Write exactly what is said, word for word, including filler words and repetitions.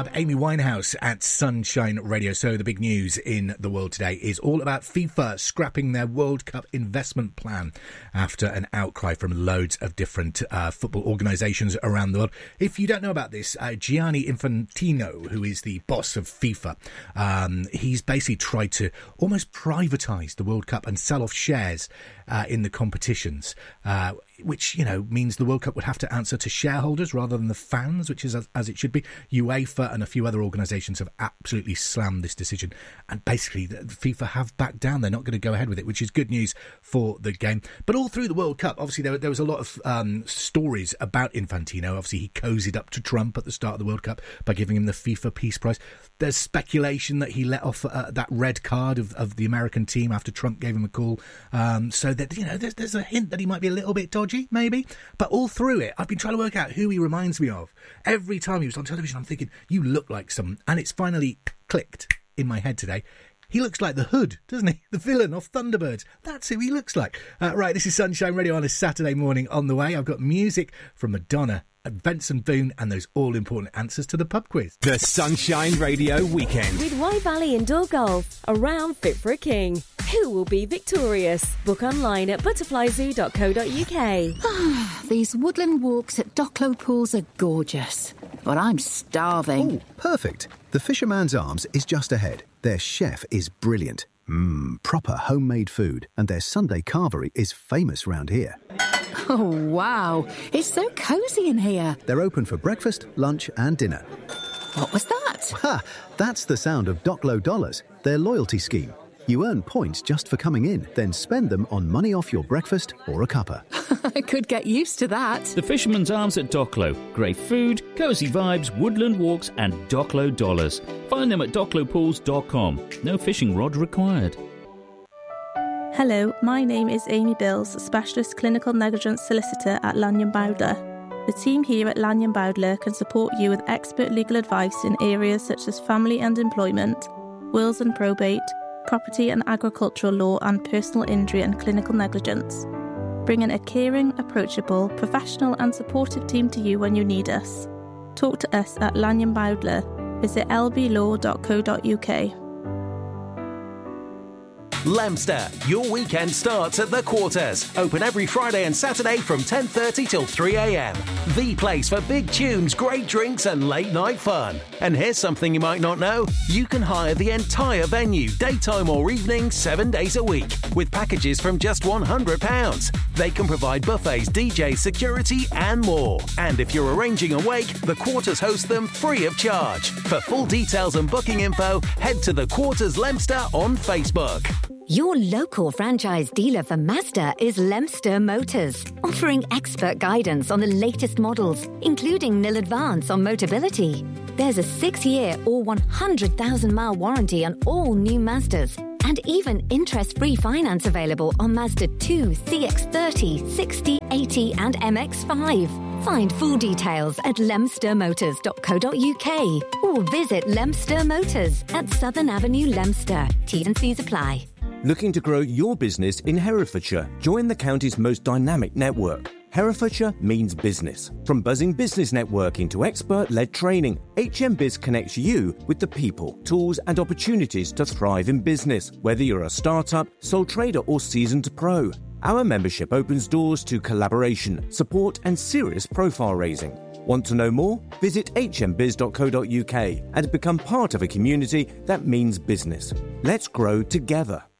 Collab, Amy Winehouse at Sunshine Radio. So the big news in the world today is all about FIFA scrapping their World Cup investment plan after an outcry from loads of different uh, football organisations around the world. If you don't know about this, uh, Gianni Infantino, who is the boss of FIFA, um, he's basically tried to almost privatise the World Cup and sell off shares uh, in the competitions, uh, which, you know, means the World Cup would have to answer to shareholders rather than the fans, which is as, as it should be. UEFA and a few other organisations have absolutely slammed this decision, and basically the, the FIFA have backed down. They're not going to go ahead with it, which is good news for the game. But all through the World Cup, obviously there, there was a lot of um, stories about Infantino. Obviously he cozied up to Trump at the start of the World Cup by giving him the FIFA Peace Prize. There's speculation that he let off uh, that red card of, of the American team after Trump gave him a call. Um, so that, you know, there's, there's a hint that he might be a little bit dodgy, maybe. But all through it, I've been trying to work out who he reminds me of. Every time he was on television, I'm thinking, you look like someone. And it's finally clicked in my head today. He looks like the Hood, doesn't he? The villain of Thunderbirds. That's who he looks like. Uh, right, this is Sunshine Radio on a Saturday morning on the way. I've got music from Madonna, Benson Boone, and those all-important answers to the pub quiz. The Sunshine Radio Weekend. With Wye Valley Indoor Golf, around fit for a king. Who will be victorious? Book online at butterfly zoo dot co dot uk. These woodland walks at Docklow Pools are gorgeous, but I'm starving. Oh, perfect. The Fisherman's Arms is just ahead. Their chef is brilliant. Mmm, proper homemade food, and their Sunday carvery is famous round here. Oh, wow. It's so cosy in here. They're open for breakfast, lunch and dinner. What was that? Ha! That's the sound of Docklow Dollars, their loyalty scheme. You earn points just for coming in, then spend them on money off your breakfast or a cuppa. I could get used to that. The Fisherman's Arms at Docklow. Great food, cosy vibes, woodland walks and Docklow dollars. Find them at docklow pools dot com. No fishing rod required. Hello, my name is Amy Bills, Specialist Clinical Negligence Solicitor at Lanyon Bowdler. The team here at Lanyon Bowdler can support you with expert legal advice in areas such as family and employment, wills and probate, property and agricultural law, and personal injury and clinical negligence. Bringing a caring, approachable, professional and supportive team to you when you need us. Talk to us at Lanyon Bowdler. Visit l b law dot co dot u k. Leominster, your weekend starts at the Quarters. Open every Friday and Saturday from ten thirty till three a m. The place for big tunes, great drinks and late night fun. And here's something you might not know. You can hire the entire venue, daytime or evening, seven days a week, with packages from just one hundred pounds. They can provide buffets, D Js, security and more. And if you're arranging a wake, the Quarters host them free of charge. For full details and booking info, head to the Quarters Leominster on Facebook. Your local franchise dealer for Mazda is Leominster Motors, offering expert guidance on the latest models, including nil advance on Motability. There's a six-year or one hundred thousand mile warranty on all new Mazdas, and even interest-free finance available on Mazda two, C X thirty, sixty, eighty and M X five. Find full details at leominster motors dot co dot u k or visit Leominster Motors at Southern Avenue, Leominster. T's and C's apply. Looking to grow your business in Herefordshire? Join the county's most dynamic network. Herefordshire means business. From buzzing business networking to expert-led training, H M Biz connects you with the people, tools and opportunities to thrive in business, whether you're a startup, sole trader or seasoned pro. Our membership opens doors to collaboration, support and serious profile raising. Want to know more? Visit h m biz dot co dot u k and become part of a community that means business. Let's grow together.